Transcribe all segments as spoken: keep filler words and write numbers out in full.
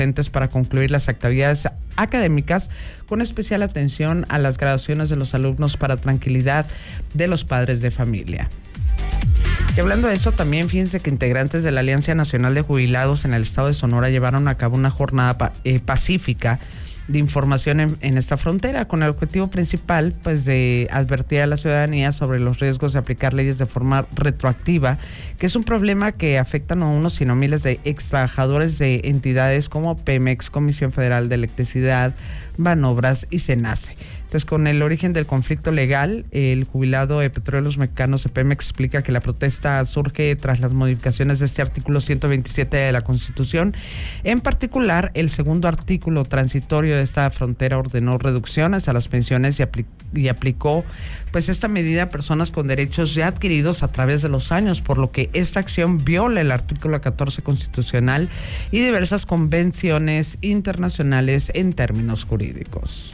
para concluir las actividades académicas, con especial atención a las graduaciones de los alumnos para tranquilidad de los padres de familia. Y hablando de eso, también fíjense que integrantes de la Alianza Nacional de Jubilados en el estado de Sonora llevaron a cabo una jornada pa- eh, pacífica de información en, en esta frontera, con el objetivo principal pues de advertir a la ciudadanía sobre los riesgos de aplicar leyes de forma retroactiva, que es un problema que afecta no a unos sino miles de ex trabajadores de entidades como Pemex, Comisión Federal de Electricidad, Banobras y Cenace. Entonces, con el origen del conflicto legal, el jubilado de Petróleos Mexicanos de Pemex explica que la protesta surge tras las modificaciones de este artículo ciento veintisiete de la Constitución. En particular, el segundo artículo transitorio de esta frontera ordenó reducciones a las pensiones y, apli- y aplicó pues esta medida a personas con derechos ya adquiridos a través de los años, por lo que esta acción viola el artículo catorce constitucional y diversas convenciones internacionales en términos jurídicos.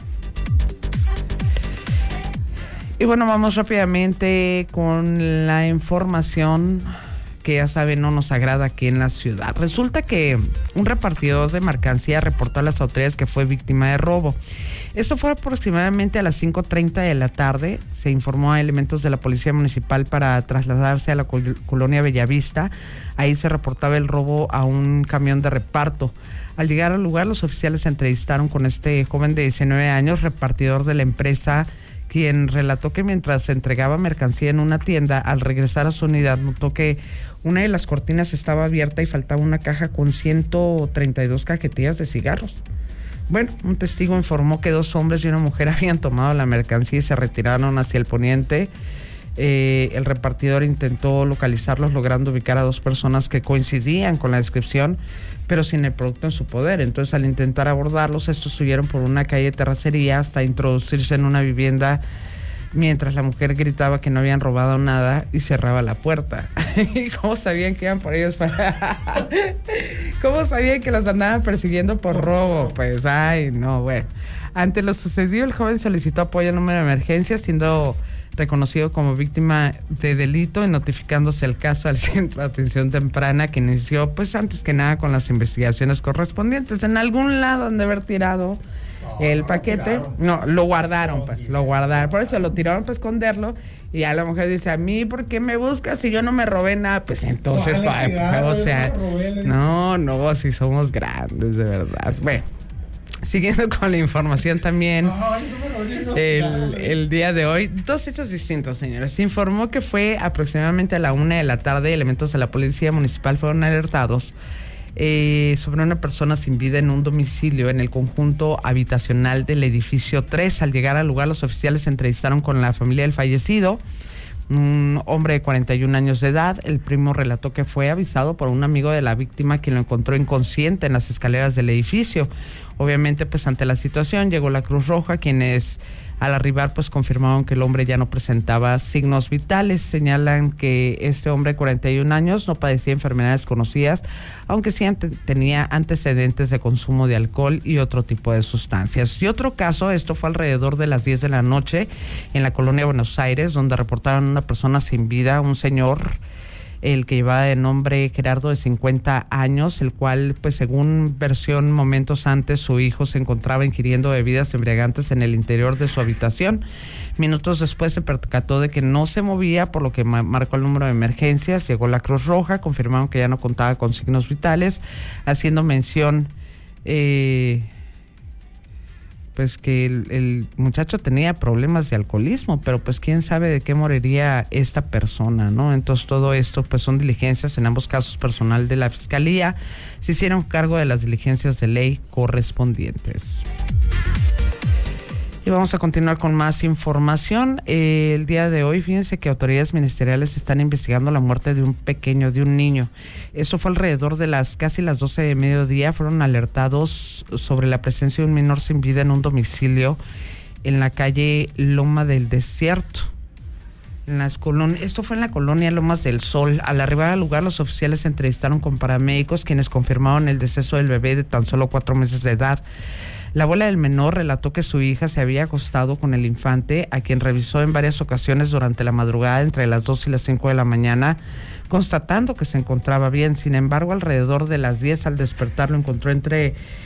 Y bueno, vamos rápidamente con la información que ya saben no nos agrada aquí en la ciudad. Resulta que un repartidor de mercancía reportó a las autoridades que fue víctima de robo. Esto fue aproximadamente a las cinco treinta de la tarde. Se informó a elementos de la Policía Municipal para trasladarse a la col- colonia Bellavista. Ahí se reportaba el robo a un camión de reparto. Al llegar al lugar, los oficiales se entrevistaron con este joven de diecinueve años, repartidor de la empresa, quien relató que mientras se entregaba mercancía en una tienda, al regresar a su unidad notó que una de las cortinas estaba abierta y faltaba una caja con ciento treinta y dos cajetillas de cigarros. Bueno, un testigo informó que dos hombres y una mujer habían tomado la mercancía y se retiraron hacia el poniente. Eh, el repartidor intentó localizarlos, logrando ubicar a dos personas que coincidían con la descripción, pero sin el producto en su poder. Entonces, al intentar abordarlos, estos huyeron por una calle de terracería hasta introducirse en una vivienda, mientras la mujer gritaba que no habían robado nada y cerraba la puerta. ¿Y cómo sabían que iban por ellos? Para... ¿Cómo sabían que los andaban persiguiendo por robo? Pues, ay, no, bueno. Ante lo sucedido, el joven solicitó apoyo al número de emergencia, siendo reconocido como víctima de delito y notificándose el caso al Centro de Atención Temprana, que inició, pues, antes que nada con las investigaciones correspondientes. En algún lado han de haber tirado no, el no paquete. Lo no, lo guardaron, no, pues, lo guardaron. Por eso lo tiraron para esconderlo. Y a la mujer dice, a mí, ¿por qué me buscas si yo no me robé nada? Pues entonces, no, ay, cigarro, o sea, no, no, si somos grandes, de verdad. Bueno. Siguiendo con la información también, el, el día de hoy, dos hechos distintos, señores. Se informó que fue aproximadamente a la una de la tarde, elementos de la Policía Municipal fueron alertados eh, sobre una persona sin vida en un domicilio en el conjunto habitacional del edificio tres. Al llegar al lugar, los oficiales se entrevistaron con la familia del fallecido, un hombre de cuarenta y un años de edad. El primo relató que fue avisado por un amigo de la víctima, quien lo encontró inconsciente en las escaleras del edificio. Obviamente, pues ante la situación llegó la Cruz Roja, quienes al arribar pues confirmaron que el hombre ya no presentaba signos vitales. Señalan que este hombre de cuarenta y un años no padecía enfermedades conocidas, aunque sí ante- tenía antecedentes de consumo de alcohol y otro tipo de sustancias. Y otro caso, esto fue alrededor de las diez de la noche en la colonia Buenos Aires, donde reportaron una persona sin vida, un señor, el que llevaba de nombre Gerardo, de cincuenta años, el cual, pues según versión momentos antes, su hijo se encontraba ingiriendo bebidas embriagantes en el interior de su habitación. Minutos después se percató de que no se movía, por lo que ma- marcó el número de emergencias. Llegó la Cruz Roja, confirmaron que ya no contaba con signos vitales, haciendo mención eh, pues que el, el muchacho tenía problemas de alcoholismo, pero pues quién sabe de qué moriría esta persona, ¿no? Entonces todo esto pues son diligencias, en ambos casos personal de la Fiscalía se hicieron cargo de las diligencias de ley correspondientes. Y vamos a continuar con más información. Eh, el día de hoy, fíjense que autoridades ministeriales están investigando la muerte de un pequeño, de un niño. Eso fue alrededor de las casi las doce de mediodía. Fueron alertados sobre la presencia de un menor sin vida en un domicilio en la calle Loma del Desierto. En las colon- Esto fue en la colonia Lomas del Sol. Al arribar al lugar, los oficiales se entrevistaron con paramédicos, quienes confirmaron el deceso del bebé de tan solo cuatro meses de edad. La abuela del menor relató que su hija se había acostado con el infante, a quien revisó en varias ocasiones durante la madrugada entre las dos y las cinco de la mañana, constatando que se encontraba bien. Sin embargo, alrededor de las diez al despertar lo encontró entre